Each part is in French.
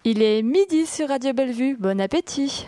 Il est midi sur Radio Bellevue. Bon appétit.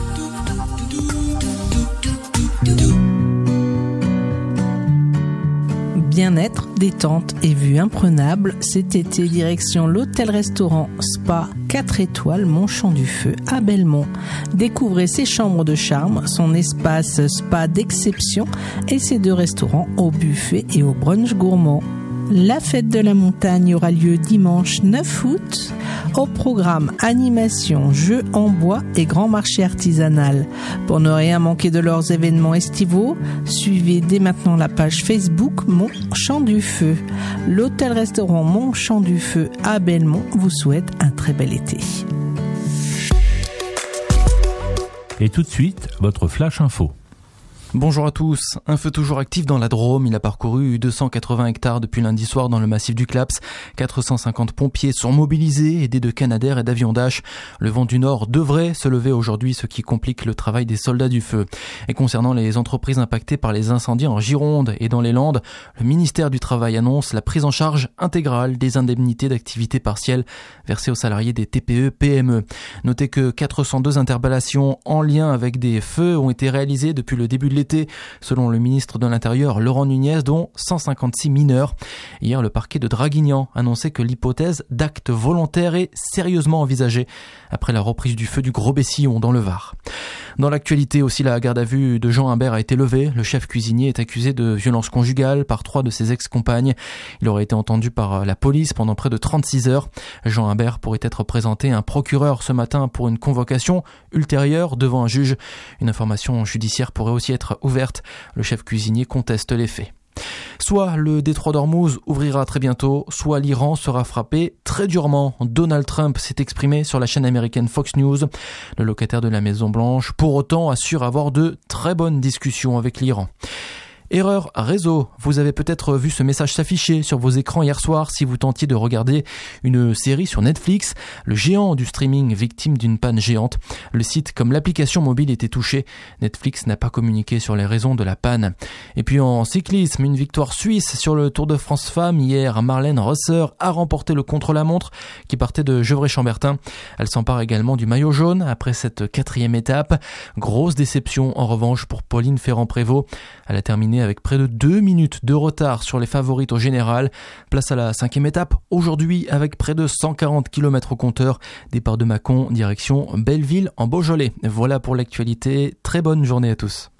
Bien-être, détente et vue imprenable, cet été direction l'hôtel-restaurant Spa 4 étoiles Montchamp-du-Feu à Belmont. Découvrez ses chambres de charme, son espace spa d'exception et ses 2 restaurants au buffet et au brunch gourmand. La fête de la montagne aura lieu dimanche 9 août. Au programme animation, jeux en bois et grand marché artisanal. Pour ne rien manquer de leurs événements estivaux, suivez dès maintenant la page Facebook Montchamp-du-Feu. L'hôtel-restaurant Montchamp-du-Feu à Belmont vous souhaite un très bel été. Et tout de suite, votre flash info. Bonjour à tous. Un feu toujours actif dans la Drôme. Il a parcouru 280 hectares depuis lundi soir dans le massif du Claps. 450 pompiers sont mobilisés, aidés de Canadair et d'avions Dash. Le vent du nord devrait se lever aujourd'hui, ce qui complique le travail des soldats du feu. Et concernant les entreprises impactées par les incendies en Gironde et dans les Landes, le ministère du Travail annonce la prise en charge intégrale des indemnités d'activité partielle versées aux salariés des TPE-PME. Notez que 402 interpellations en lien avec des feux ont été réalisées depuis le début de l'été, selon le ministre de l'Intérieur Laurent Nunez, dont 156 mineurs. Hier, le parquet de Draguignan annonçait que l'hypothèse d'acte volontaire est sérieusement envisagée après la reprise du feu du Gros-Bessillon dans le Var. Dans l'actualité aussi, la garde à vue de Jean Humbert a été levée. Le chef cuisinier est accusé de violence conjugale par 3 de ses ex-compagnes. Il aurait été entendu par la police pendant près de 36 heures. Jean Humbert pourrait être présenté à un procureur ce matin pour une convocation ultérieure devant un juge. Une information judiciaire pourrait aussi être ouverte. Le chef cuisinier conteste les faits. Soit le détroit d'Ormuz ouvrira très bientôt, soit l'Iran sera frappé très durement. Donald Trump s'est exprimé sur la chaîne américaine Fox News. Le locataire de la Maison Blanche, pour autant, assure avoir de très bonnes discussions avec l'Iran. Erreur réseau. Vous avez peut-être vu ce message s'afficher sur vos écrans hier soir si vous tentiez de regarder une série sur Netflix. Le géant du streaming victime d'une panne géante. Le site comme l'application mobile était touché. Netflix n'a pas communiqué sur les raisons de la panne. Et puis en cyclisme, une victoire suisse sur le Tour de France Femmes. Hier, Marlène Rosser a remporté le contre-la-montre qui partait de Gevrey-Chambertin. Elle s'empare également du maillot jaune après cette 4e étape. Grosse déception en revanche pour Pauline Ferrand-Prévot. Elle a terminé avec près de 2 minutes de retard sur les favorites au général. Place à la 5e étape, aujourd'hui avec près de 140 km au compteur. Départ de Mâcon, direction Belleville en Beaujolais. Voilà pour l'actualité. Très bonne journée à tous.